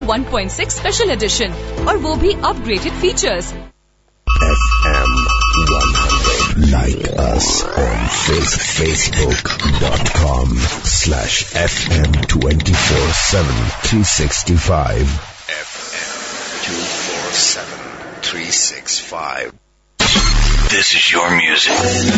1.6 special edition और वो भी upgraded features. FM 100. Like us on Facebook.com/FM 24/7 365. FM 24/7 365. This is your music.